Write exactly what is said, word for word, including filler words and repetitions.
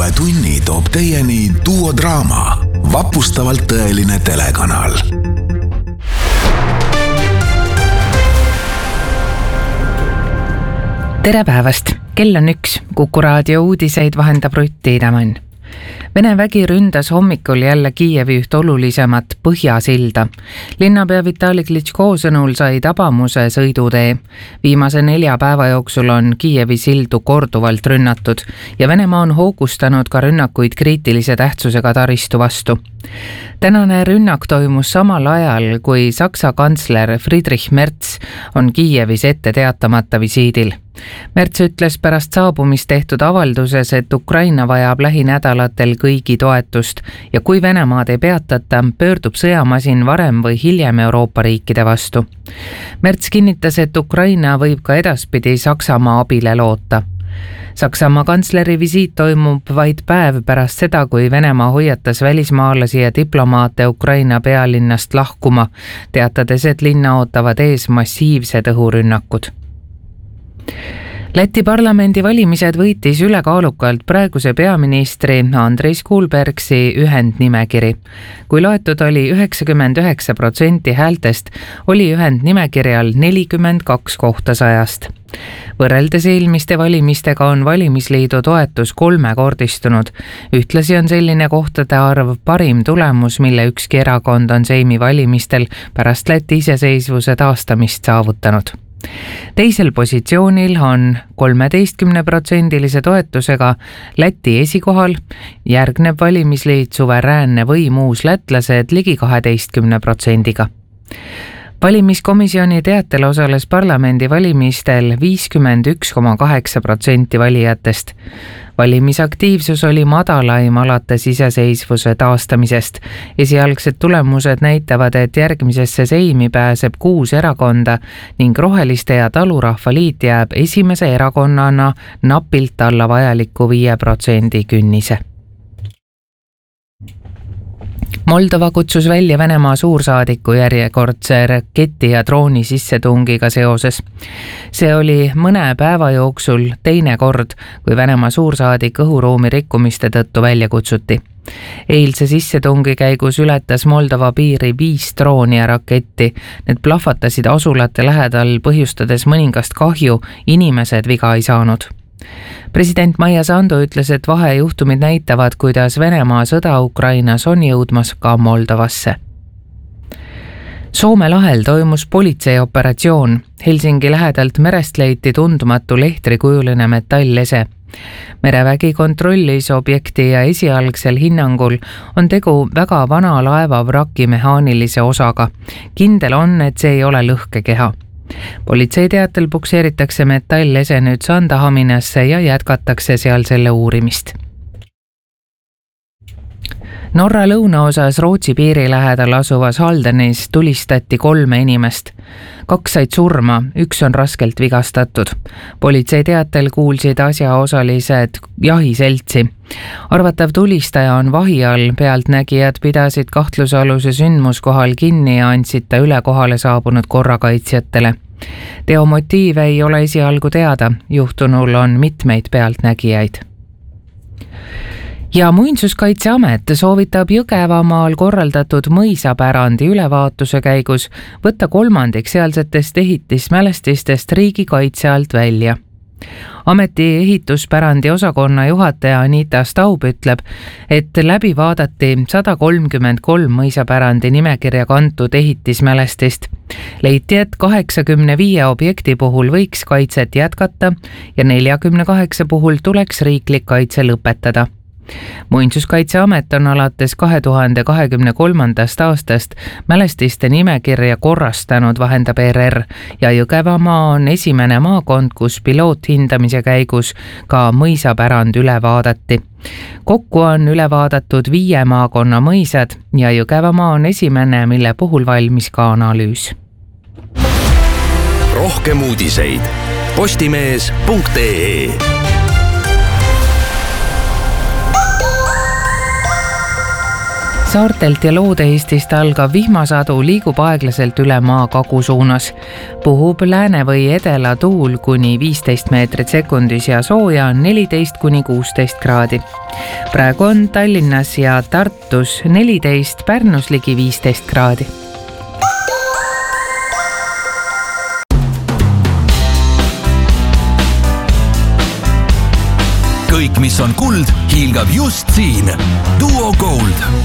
uue tunni toob teieni Duo Draama, vapustavalt tõeline telekanal. Tere päevast! Kell on üks. Kuku raadio uudiseid vahendab Rutt Tiidemann. Vene vägi ründas hommikul jälle Kiievi üht olulisemat Põhjasilda. Linnapea Vitali Klitschko sõnul sai tabamuse sõidutee. Viimase nelja päeva jooksul on Kiievi sildu korduvalt rünnatud ja Venemaa on hoogustanud ka rünnakuid kriitilise tähtsusega taristu vastu. Tänane rünnak toimus samal ajal, kui Saksa kantsler Friedrich Merz on Kiievis ette teatamata visiidil. Merz ütles pärast saabumist tehtud avalduses, et Ukraina vajab lähinädalatel kõigi toetust ja kui Venemaad ei peatata, pöördub sõjamasin varem või hiljem Euroopa riikide vastu. Merz kinnitas, et Ukraina võib ka edaspidi Saksamaa abile loota. Saksamaa kantsleri visiit toimub vaid päev pärast seda, kui Venemaa hoiatas välismaalasi ja diplomaate Ukraina pealinnast lahkuma, teatades, et linna ootavad ees massiivsed õhurünnakud. Läti parlamendi valimised võitis ülekaalukalt praeguse peaministri Andris Kulbergsi ühendnimekiri. Kui loetud oli üheksakümmend üheksa protsenti häältest, oli ühendnimekirjal nelikümmend kaks kohta sajast. Võrreldes eelmiste valimistega on valimisliidu toetus kolmekordistunud. Ühtlasi on selline kohtade arv parim tulemus, mille ükski erakond on Seimi valimistel pärast Läti iseseisvuse taastamist saavutanud. Teisel positsioonil on kolmeteistkümne protsendilise toetusega Läti esikohal, järgneb valimisliit Suveräänne võim uus lätlased ligi kaheteistkümne protsendiga. Valimiskomisjoni teatel osales parlamendi valimistel viiskümmend üks koma kaheksa protsenti valijatest. Valimisaktiivsus oli madalaim alates iseseisvuse taastamisest. Esialgsed tulemused näitavad, et järgmisesse Seimi pääseb kuus erakonda ning Roheliste ja Talurahva liit jääb esimese erakonnana napilt alla vajaliku viie protsendi künnise. Moldova kutsus välja Venemaa suursaadiku järjekordse raketi ja drooni sissetungiga seoses. See oli mõne päeva jooksul teine kord, kui Venemaa suursaadik õhuruumi rikkumiste tõttu välja kutsuti. Eilse sissetungi käigus ületas Moldova piiri viis drooni ja raketti. Need plahvatasid asulate lähedal, põhjustades mõningast kahju, inimesed viga ei saanud. President Maia Sandu ütles, et vahejuhtumid näitavad, kuidas Venemaa sõda Ukrainas on jõudmas ka Moldovasse. Soome lahel toimus politseioperatsioon. Helsingi lähedalt merest leiti tundmatu lehtrikujuline metallese. Merevägi kontrollis objekti ja esialgsel hinnangul on tegu väga vana laeva vraki mehaanilise osaga. Kindel on, et see ei ole lõhkekeha. Politsei teatel pukseeritakse metallese nüüd Sandahaminasse ja jätkatakse seal selle uurimist. Norra lõunaosas Rootsi piiri lähedal asuvas Haldenis tulistati kolme inimest. Kaks said surma, üks on raskelt vigastatud. Politsei teatel kuulsid asjaosalised jahiseltsi. Arvatav tulistaja on vahi all, pealtnägijad pidasid kahtlusaluse sündmuskohal kinni ja andsid ta üle kohale saabunud korrakaitsjatele. Teo motiive ei ole esialgu teada, juhtunul on mitmeid pealtnägijaid. Ja Muinsuskaitseamet soovitab Jõgevamaal korraldatud mõisapärandi ülevaatuse käigus võtta kolmandik sealsetest ehitismälestistest riigikaitse alt välja. Ameti ehituspärandi osakonna juhataja Anita Staub ütleb, et läbi vaadati sada kolmkümmend kolm mõisapärandi nimekirja kantud ehitismälestist. Leiti, et kaheksakümne viie objekti puhul võiks kaitset jätkata ja neljakümne kaheksa puhul tuleks riiklik kaitse lõpetada. Muinsuskaitseamet on alates kahe tuhande kahekümne kolmandast aastast mälestiste nimekirja korrastanud, vahendab R R, ja Jõgevamaa on esimene maakond, kus piloothindamise käigus ka mõisapärand üle vaadati. Kokku on üle vaadatud viie maakonna mõisad ja Jõgevamaa on esimene, mille puhul valmis ka analüüs. Rohkem uudiseid postimees punkt ee. Saartelt ja Loode-Eestist algav vihmasadu liigub aeglaselt üle maa kagu suunas. Puhub lääne või edela tuul kuni viisteist meetrit sekundis ja sooja on neliteist kuni kuusteist kraadi. Praegu on Tallinnas ja Tartus neliteist, Pärnus ligi viisteist kraadi. Kõik, mis on kuld, hiilgab just siin. Duo Gold.